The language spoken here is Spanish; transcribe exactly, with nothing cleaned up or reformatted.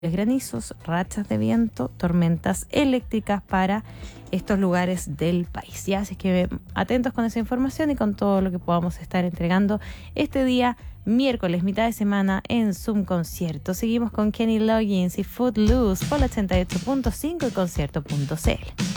granizos, rachas de viento, tormentas eléctricas para estos lugares del país. Ya, así que atentos con esa información y con todo lo que podamos estar entregando este día, miércoles, mitad de semana, en Zoom Concierto. Seguimos con Kenny Loggins y Footloose por la ochenta y ocho punto cinco y concierto punto c l.